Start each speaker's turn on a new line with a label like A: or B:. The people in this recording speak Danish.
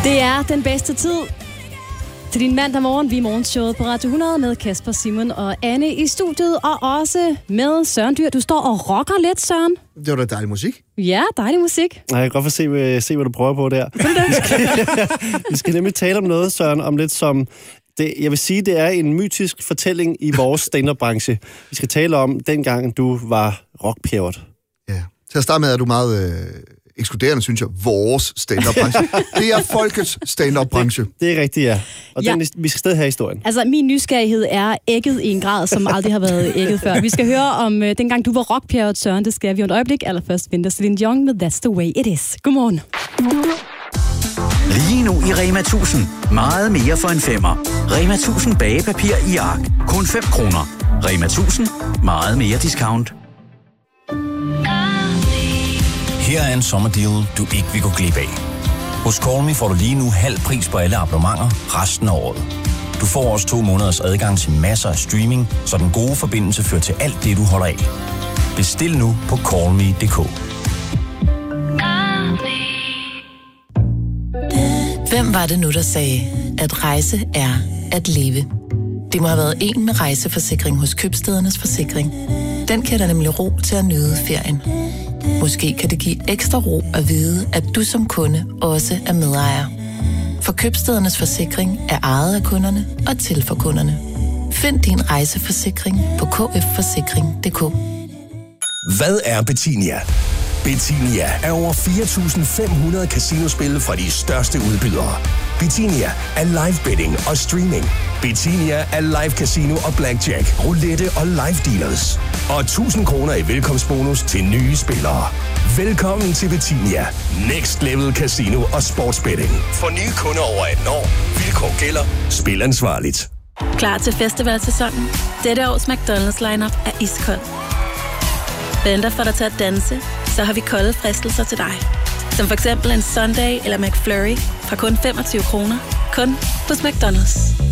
A: Det er den bedste tid til din mandag morgen. Vi er morgenshowet på Radio 100 med Kasper, Simon og Anne i studiet. Og også med Søren Dyr. Du står og rocker lidt, Søren.
B: Det var da dejlig musik.
A: Ja, dejlig musik.
C: Jeg kan godt få se, hvad du prøver på der. Vi skal nemlig tale om noget, Søren, om lidt som... jeg vil sige, det er en mytisk fortælling i vores stand-up-branche. Vi skal tale om dengang, du var rockpjævret.
B: Ja. Til at starte med er du meget ekskluderende, synes jeg, vores stand-up-branche. Det er folkets stand-up-branche.
C: Det er rigtigt, ja. Og ja. Vi skal stadig have historien.
A: Altså, min nysgerrighed er ægget i en grad, som aldrig har været ægget før. Vi skal høre om dengang du var rockpjævret, Søren. Det skal vi om et øjeblik. Allerførst venter Celine Dion med That's the Way It Is. Godmorgen.
D: Lige nu i Rema 1000. Meget mere for en femmer. Rema 1000 bagepapir i ark. Kun 5 kroner. Rema 1000. Meget mere discount.
E: Her er en sommerdeal, du ikke vil gå glip af. Hos Call Me får du lige nu halv pris på alle abonnementer resten af året. Du får også 2 måneders adgang til masser af streaming, så den gode forbindelse fører til alt det, du holder af. Bestil nu på callme.dk.
F: Hvem var det nu, der sagde, at rejse er at leve? Det må have været en med rejseforsikring hos Købstædernes Forsikring. Den kan dig nemlig ro til at nyde ferien. Måske kan det give ekstra ro at vide, at du som kunde også er medejer. For Købstædernes Forsikring er ejet af kunderne og til for kunderne. Find din rejseforsikring på kfforsikring.dk.
E: Hvad er Betinia? Betinia er over 4.500 casinospil fra de største udbydere. Betinia er live betting og streaming. Betinia er live casino og blackjack, roulette og live dealers. Og 1.000 kroner i velkomstbonus til nye spillere. Velkommen til Betinia. Next level casino og sportsbetting. For nye kunder over 18 år. Vilkår gælder. Spil ansvarligt.
G: Klar til festivalsæsonen? Dette års McDonald's lineup er iskold. Venter for dig til at danse, så har vi kolde fristelser til dig. Som for eksempel en Sunday eller McFlurry fra kun 25 kroner. Kun hos McDonald's.